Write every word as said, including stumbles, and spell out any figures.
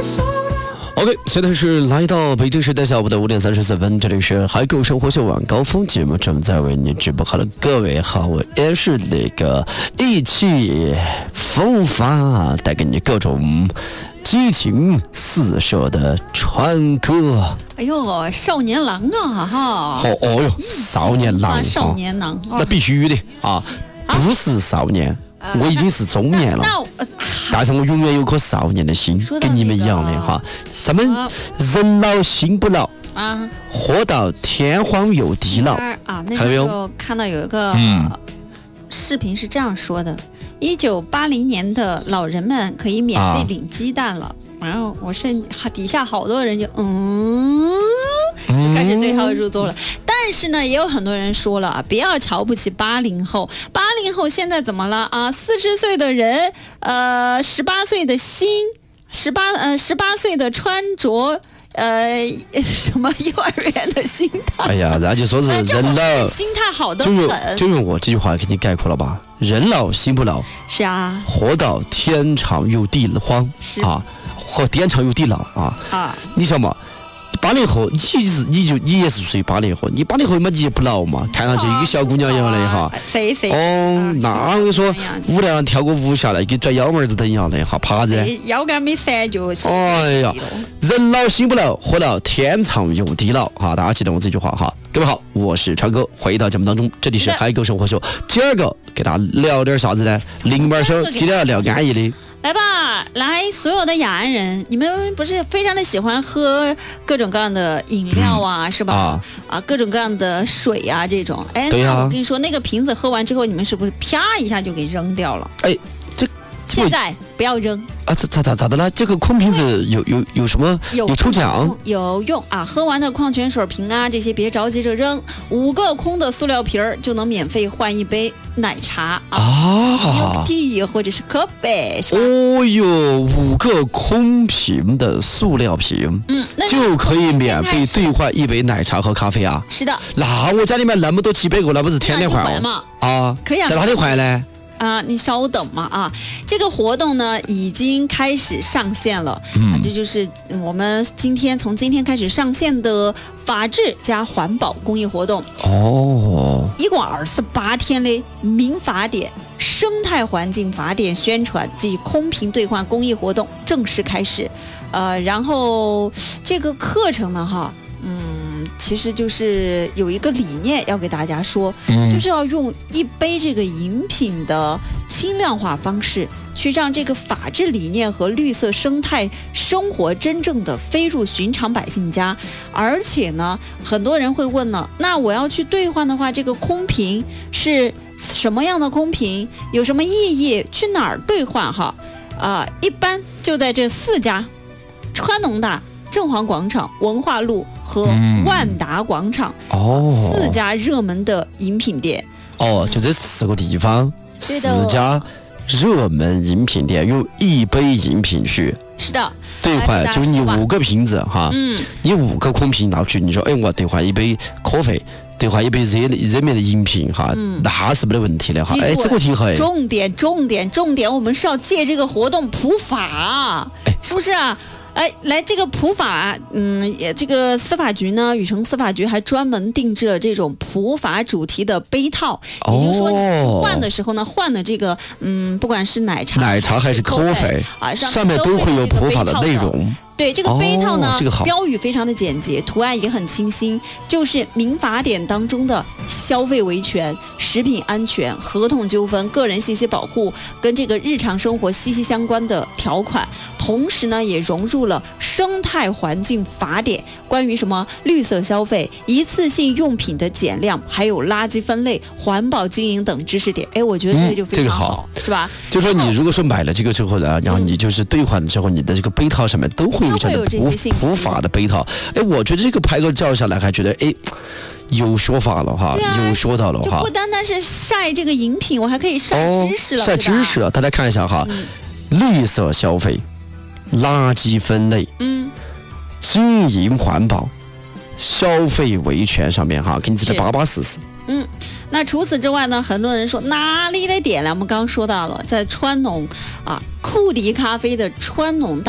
OK， 现在是来到北京时间下午的五点三十四分，这里是海狗生活秀晚高峰节目，正在为您直播。好了，各位好，我也是那个意气风发，带给你各种激情四射的川哥。 哎呦，少年郎啊哈！ 哦哦哟，少年郎， 少年郎， 哦、那必须的啊，不是少年。我已经是中年了，呃、但是我永远有颗少年的心，跟你们一样的哈。咱们人老心不老啊，活到天荒又地老啊。那时候看到有一个、嗯、视频是这样说的：一九八零年的老人们可以免费领鸡蛋了。啊、然后我是底下好多人就嗯。就开始对号入座了，但是呢，也有很多人说了啊，不要瞧不起八零后。八零后现在怎么了啊？四十岁的人，呃，十八岁的心，十八呃十八岁的穿着，呃，什么幼儿园的心态？ 哎呀，那就说是人老心态好得很。 就用我这句话给你概括了吧：人老心不老。 是啊。 活到天长又地荒啊，活天长又地老啊啊！你想嘛？八零后，你是你就你也是属于八零后，你八零后嘛你也不老嘛，看上去一个小姑娘一样的哈。 肥肥。 哦，那我跟你说，舞台上跳个舞下来，跟拽幺妹子等一样的哈，怕啥子？ 腰杆没散就。 哎呀，人老心不老，活到天长又地老哈，大家记得我这句话哈。各位好，我是川哥，回到节目当中，这里是海狗生活秀，今儿个给大家聊点啥子呢？零板手，今天要聊安逸的。 来吧，来，所有的雅安人，你们不是非常的喜欢喝各种各样的饮料啊，嗯、是吧？啊, 啊，各种各样的水啊，这种。哎， 对呀、啊。 我跟你说，那个瓶子喝完之后，你们是不是啪一下就给扔掉了？ 哎，这现在不要扔啊！这咋咋咋的了？这个空瓶子有有有什么？ 有有抽奖？ 有用啊！喝完的矿泉水瓶啊，这些别着急着扔，五个空的塑料瓶儿就能免费换一杯奶茶啊！ 啊， tea 或者是可贝，是吧？ 哦哟，五个空瓶的塑料瓶，嗯，就可以免费兑换一杯奶茶和咖啡啊！ 是的。 那我家里面那么多几百个，那不是天天换吗？ 啊， 可以啊。 在哪里换呢？ 啊，你稍等嘛啊！这个活动呢已经开始上线了，嗯、啊，这就是我们今天从今天开始上线的法治加环保公益活动哦， 一共二十八天的民法典、生态环境法典宣传及空瓶兑换公益活动正式开始，呃，然后这个课程呢，哈，嗯。其实就是有一个理念要给大家说，嗯、就是要用一杯这个饮品的轻量化方式，去让这个法治理念和绿色生态生活真正的飞入寻常百姓家。而且呢，很多人会问呢，那我要去兑换的话，这个空瓶是什么样的空瓶？有什么意义？去哪儿兑换？哈，啊、呃，一般就在这四家：川农大、正黄广场、文化路和万达广场、嗯、哦，四家热门的饮品店。 哦，就这四个地方，四家热门饮品店，用一杯饮品去。 是的， 兑换就你五个瓶子哈，嗯，你五个空瓶拿去，你说，哎，我要兑换一杯咖啡。兑换一杯热热面的饮品哈，嗯、那是没得问题的哈。哎，这个挺好。 重点重点重点，我们是要借这个活动普法，哎、是不是啊？哎，来这个普法，嗯，也这个司法局呢，禹城司法局还专门定制了这种普法主题的杯套，哦、也就是说，你去换的时候呢，换的这个，嗯，不管是奶茶、 奶茶还是咖啡啊， 上面都会有普法的内容。 对，这个杯套呢、 哦这个、 标语非常的简洁，图案也很清新，就是民法典当中的消费维权、食品安全、合同纠纷、个人信息保护跟这个日常生活息息相关的条款，同时呢也融入了生态环境法典关于什么绿色消费、一次性用品的减量，还有垃圾分类、环保经营等知识点。哎，我觉得这个就非常好，嗯这个、好是吧？ 就说你如果说买了这个之后呢，然后你就是兑换之后，你的这个杯套上面都会有这样的普普法的杯套。哎，我觉得这个拍个照下来，还觉得哎。有说法了哈，啊、有说到了哈， 就不单单是晒这个饮品，我还可以晒知识了， 哦、晒知识了。大家看一下哈，嗯、绿色消费、垃圾分类、嗯，经营环保、消费维权上面哈，给你记得巴巴适适。 嗯，那除此之外呢，很多人说哪里的店呢？我们刚刚说到了，在川农啊，库迪咖啡的川农大。